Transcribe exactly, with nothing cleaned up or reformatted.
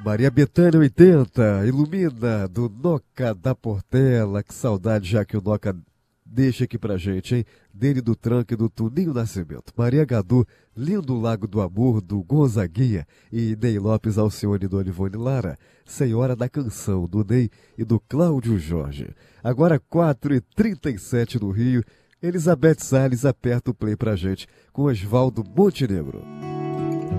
Maria Bethânia oitenta, ilumina do Noca da Portela. Que saudade já que o Noca deixa aqui pra gente, hein? Dele do Tranque do Tuninho Nascimento. Maria Gadu, lindo Lago do Amor do Gonzaguinha. E Ney Lopes Alcione do Olivone Lara, Senhora da Canção do Ney e do Cláudio Jorge. Agora quatro e trinta e sete no Rio. Elizabeth Salles aperta o play pra gente com Oswaldo Montenegro.